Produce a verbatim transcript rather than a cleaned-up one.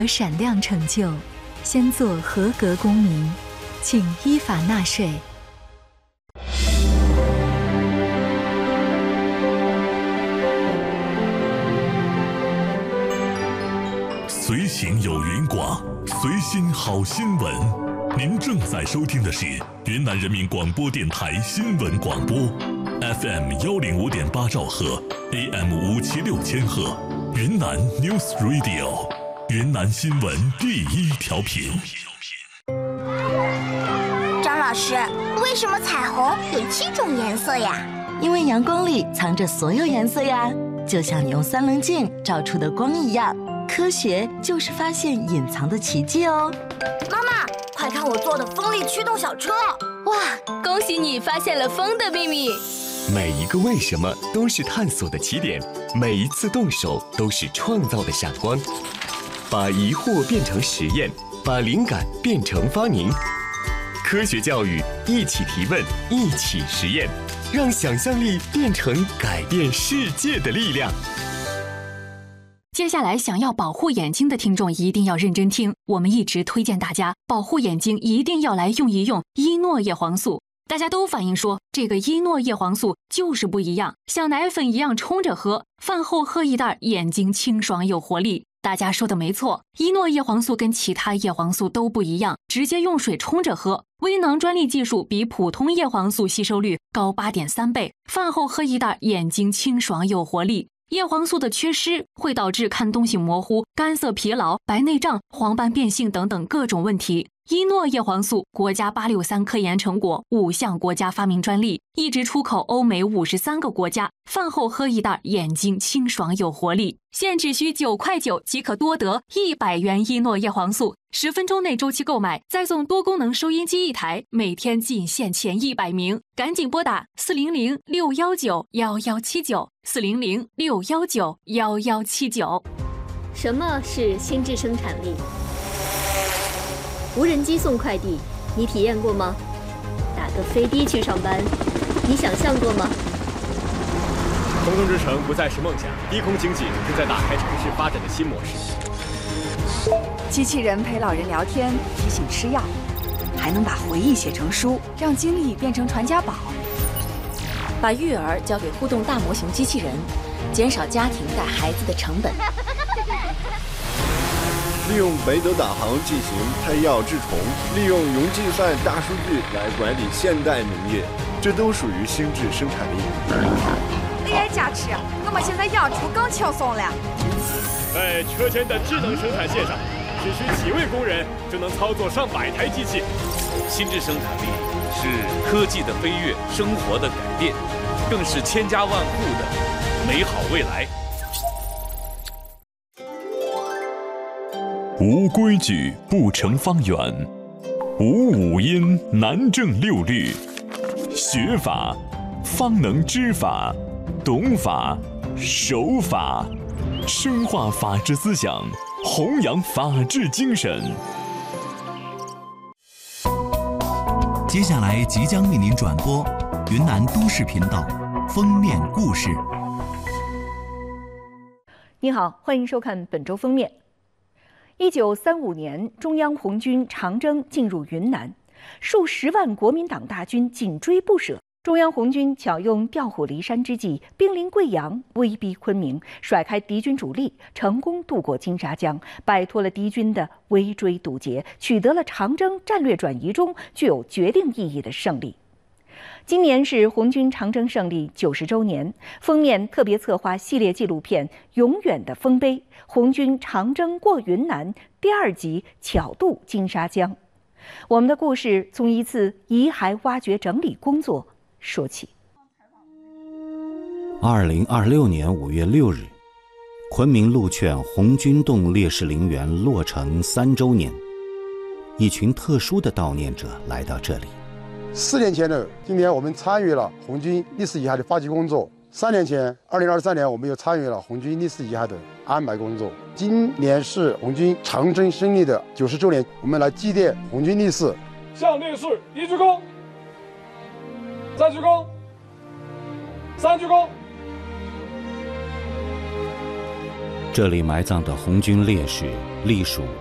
闪亮成就，先做合格公民，请依法纳税。 随行有云广，随心好新闻。您正在收听的是云南人民广播电台新闻广播 ，F M 幺零五点八兆赫 ，A M 五七六千赫，云南 News Radio， 云南新闻第一调频。 张老师，为什么彩虹有七种颜色呀？ 因为阳光里藏着所有颜色呀，就像你用三棱镜照出的光一样。科学就是发现隐藏的奇迹哦！ 妈妈，快看我做的风力驱动小车！ 哇，恭喜你发现了风的秘密！ 每一个为什么都是探索的起点，每一次动手都是创造的闪光。把疑惑变成实验，把灵感变成发明。科学教育，一起提问，一起实验，让想象力变成改变世界的力量。 接下来想要保护眼睛的听众一定要认真听，我们一直推荐大家保护眼睛一定要来用一用伊诺叶黄素。大家都反映说这个伊诺叶黄素就是不一样，像奶粉一样冲着喝，饭后喝一袋，眼睛清爽有活力。大家说的没错，伊诺叶黄素跟其他叶黄素都不一样，直接用水冲着喝。微囊专利技术比普通叶黄素吸收率高 八点三 倍，饭后喝一袋，眼睛清爽有活力。叶黄素的缺失会导致看东西模糊、干涩疲劳、白内障、黄斑变性等等各种问题。伊诺叶黄素国家八六三科研成果，五项国家发明专利，一直出口欧美五十三个国家。饭后喝一袋，眼睛清爽有活力。现只需九块九即可多得一百元伊诺叶黄素，十分钟内周期购买，再送多功能收音机一台，每天仅限前一百名，赶紧拨打四零零六幺九幺幺七九四零零六幺九幺幺七九。 什么是心智生产力？无人机送快递，你体验过吗？打个飞的去上班，你想象过吗？ 空中之城不再是梦想，低空经济正在打开城市发展的新模式。 机器人陪老人聊天，提醒吃药，还能把回忆写成书，让经历变成传家宝。 把育儿交给互动大模型机器人，减少家庭带孩子的成本。 利用北斗导航进行胎药治虫，利用云计算大数据来管理现代农业，这都属于心智生产力。 A I 加持，我们现在养猪更轻松了。 在车间的智能生产线上，只需几位工人就能操作上百台机器。 心智生产力是科技的飞跃，生活的改变，更是千家万户的美好未来。 无规矩不成方圆，无五音难正六律。学法方能知法，懂法守法，深化法治思想，弘扬法治精神。 接下来即将为您转播云南都市频道封面故事。 你好，欢迎收看本周封面。一九三五年，中央红军长征进入云南，数十万国民党大军紧追不舍。中央红军巧用调虎离山之计，兵临贵阳，威逼昆明，甩开敌军主力，成功渡过金沙江，摆脱了敌军的围追堵截，取得了长征战略转移中具有决定意义的胜利。今年是红军长征胜利九十周年，封面特别策划系列纪录片《永远的丰碑：红军长征过云南》第二集巧渡金沙江。我们的故事从一次遗骸挖掘整理工作说起。 二零二六年五月六日，昆明鹿圈红军洞烈士陵园落成三周年，一群特殊的悼念者来到这里。 四年前的今年，我们参与了红军历史遗骸的发掘工作。三年前，二零二三年，我们又参与了红军历史遗骸的安埋工作。今年是红军长征胜利的九十周年，我们来祭奠红军烈士。 向烈士一鞠躬，再鞠躬，三鞠躬。 这里埋葬的红军烈士隶属